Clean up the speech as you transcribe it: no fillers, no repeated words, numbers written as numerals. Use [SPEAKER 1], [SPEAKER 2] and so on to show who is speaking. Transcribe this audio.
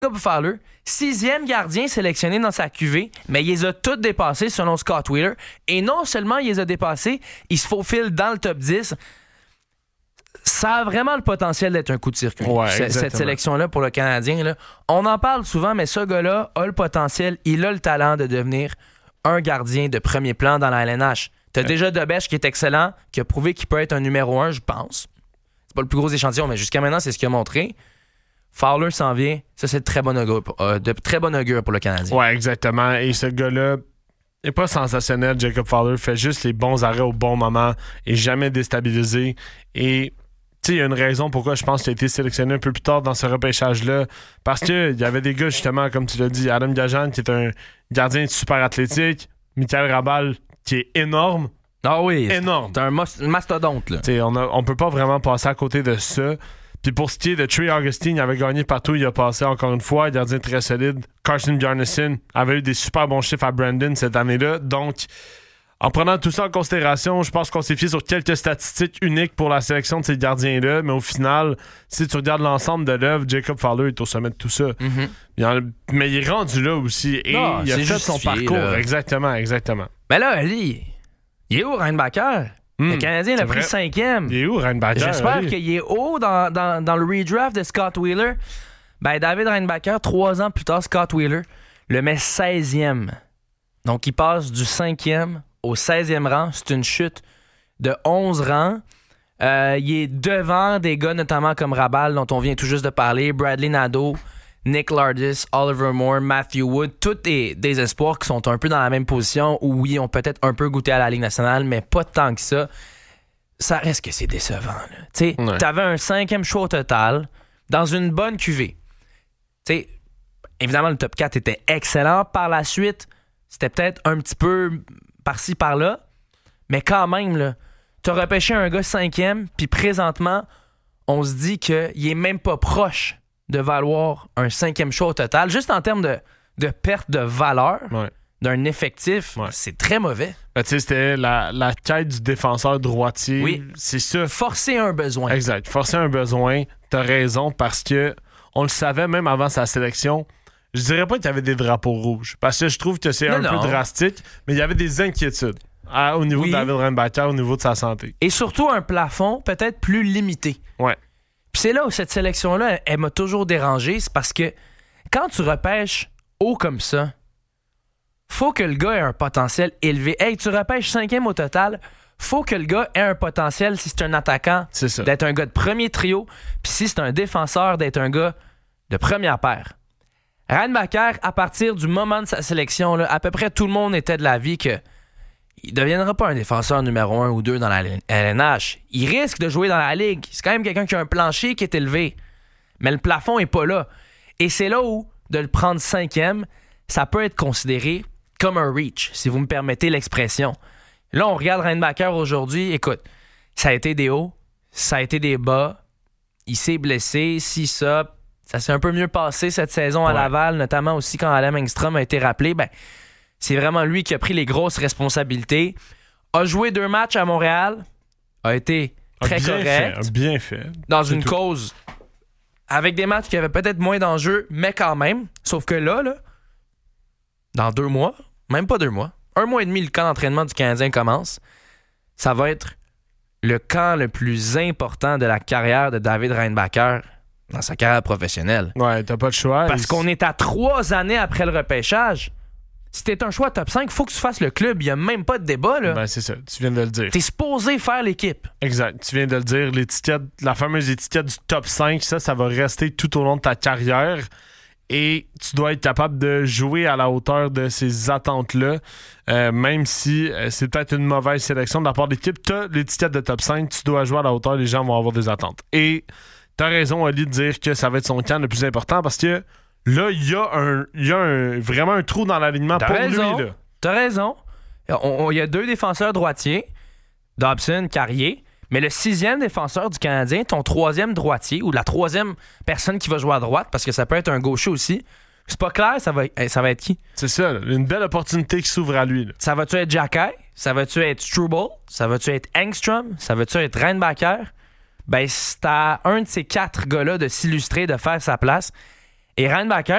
[SPEAKER 1] Jacob Fowler, 6e gardien sélectionné dans sa QV, mais il les a tous dépassés selon Scott Wheeler. Et non seulement il les a dépassés, il se faufile dans le top 10. Ça a vraiment le potentiel d'être un coup de circuit, cette sélection-là pour le Canadien. Là. On en parle souvent, mais ce gars-là a le potentiel, il a le talent de devenir un gardien de premier plan dans la LNH. T'as déjà Dobèche qui est excellent, qui a prouvé qu'il peut être un numéro 1, je pense. C'est pas le plus gros échantillon, mais jusqu'à maintenant, c'est ce qu'il a montré. Fowler s'en vient. Ça, c'est de très bon augure pour le Canadien.
[SPEAKER 2] Ouais, exactement. Et ce gars-là n'est pas sensationnel. Jacob Fowler fait juste les bons arrêts au bon moment et jamais déstabilisé. Et il y a une raison pourquoi je pense qu'il a été sélectionné un peu plus tard dans ce repêchage-là. Parce qu'il y avait des gars, justement, comme tu l'as dit, Adam Gajan, qui est un gardien super athlétique, Michael Rabal, qui est énorme.
[SPEAKER 1] Ah oui,
[SPEAKER 2] énorme.
[SPEAKER 1] C'est un mastodonte. Là.
[SPEAKER 2] On peut pas vraiment passer à côté de ça. Puis pour ce qui est de Trey Augustine, il avait gagné partout, il a passé encore une fois, gardien très solide. Carson Bjarnason avait eu des super bons chiffres à Brandon cette année-là. Donc, en prenant tout ça en considération, je pense qu'on s'est fié sur quelques statistiques uniques pour la sélection de ces gardiens-là. Mais au final, si tu regardes l'ensemble de l'œuvre, Jacob Fowler est au sommet de tout ça. Mm-hmm. Mais il est rendu là aussi. Et il a fait son parcours. Là. Exactement.
[SPEAKER 1] Mais là, Ali, il est où, Reinbacher? Le Canadien l'a pris 5e.
[SPEAKER 2] Il est où, Reinbacher?
[SPEAKER 1] J'espère qu'il est haut dans le redraft de Scott Wheeler. Ben, David Reinbacher, 3 ans plus tard, Scott Wheeler le met 16e. Donc, il passe du 5e au 16e rang. C'est une chute de 11 rangs. Il est devant des gars, notamment comme Rabal, dont on vient tout juste de parler, Bradley Nadeau, Nick Lardis, Oliver Moore, Matthew Wood, tous des espoirs qui sont un peu dans la même position où, oui, ont peut-être un peu goûté à la Ligue nationale, mais pas tant que ça. Ça reste que c'est décevant. Tu avais un 5e choix au total dans une bonne cuvée. T'sais, évidemment, le top 4 était excellent. Par la suite, c'était peut-être un petit peu par-ci, par-là, mais quand même, tu as repêché un gars 5e, puis présentement, on se dit qu'il est même pas proche de valoir un 5e choix au total. Juste en termes de perte de valeur d'un effectif, c'est très mauvais.
[SPEAKER 2] Ben, c'était la quête du défenseur droitier.
[SPEAKER 1] Oui.
[SPEAKER 2] C'est ça.
[SPEAKER 1] Forcer un besoin.
[SPEAKER 2] Exact. Forcer un besoin. T'as raison, parce que on le savait même avant sa sélection. Je dirais pas qu'il y avait des drapeaux rouges, parce que je trouve que c'est un peu drastique, mais il y avait des inquiétudes au niveau de David Reinbacher, au niveau de sa santé.
[SPEAKER 1] Et surtout un plafond peut-être plus limité.
[SPEAKER 2] Ouais.
[SPEAKER 1] Puis c'est là où cette sélection-là, elle m'a toujours dérangé. C'est parce que quand tu repêches haut comme ça, faut que le gars ait un potentiel élevé. Hey, tu repêches 5e au total, faut que le gars ait un potentiel, si c'est un attaquant, d'être un gars de premier trio, puis si c'est un défenseur, d'être un gars de première paire. Reinbacher, à partir du moment de sa sélection, là, à peu près tout le monde était de l'avis que il ne deviendra pas un défenseur numéro 1 ou 2 dans la LNH. Il risque de jouer dans la Ligue. C'est quand même quelqu'un qui a un plancher qui est élevé. Mais le plafond n'est pas là. Et c'est là où, de le prendre 5e, ça peut être considéré comme un reach, si vous me permettez l'expression. Là, on regarde Reinbacher aujourd'hui. Écoute, ça a été des hauts, ça a été des bas. Il s'est blessé, ça s'est un peu mieux passé cette saison à Laval, notamment aussi quand Adam Engstrom a été rappelé. Ben, c'est vraiment lui qui a pris les grosses responsabilités. A joué 2 matchs à Montréal. A été très correct.
[SPEAKER 2] Bien fait.
[SPEAKER 1] Dans une cause avec des matchs qui avaient peut-être moins d'enjeux, mais quand même. Sauf que là, dans 2 mois, même pas 2 mois, 1 mois et demi, le camp d'entraînement du Canadien commence. Ça va être le camp le plus important de la carrière de David Reinbacher dans sa carrière professionnelle.
[SPEAKER 2] Ouais, t'as pas de choix.
[SPEAKER 1] Parce qu'on est à 3 années après le repêchage. Si t'es un choix top 5, il faut que tu fasses le club. Il n'y a même pas de débat, là.
[SPEAKER 2] Ben, c'est ça. Tu viens de le dire.
[SPEAKER 1] T'es supposé faire l'équipe.
[SPEAKER 2] Exact. Tu viens de le dire. L'étiquette, la fameuse étiquette du top 5, ça va rester tout au long de ta carrière. Et tu dois être capable de jouer à la hauteur de ces attentes-là. Même si c'est peut-être une mauvaise sélection de la part de l'équipe, t'as l'étiquette de top 5, tu dois jouer à la hauteur, les gens vont avoir des attentes. Et t'as raison, Ali, de dire que ça va être son camp le plus important, parce que là, il y a vraiment un trou dans l'alignement pour lui. Là.
[SPEAKER 1] T'as raison. Il y a 2 défenseurs droitiers, Dobson, Carrier, mais le 6e défenseur du Canadien, ton 3e droitier, ou la 3e personne qui va jouer à droite, parce que ça peut être un gaucher aussi, c'est pas clair, ça va être qui?
[SPEAKER 2] C'est ça, une belle opportunité qui s'ouvre à lui. Là.
[SPEAKER 1] Ça va-tu être Xhekaj? Ça va-tu être Struble? Ça va-tu être Engstrom? Ça va-tu être Reinbacher? Ben, c'est à un de ces 4 gars-là de s'illustrer, de faire sa place. Et Reinbacher,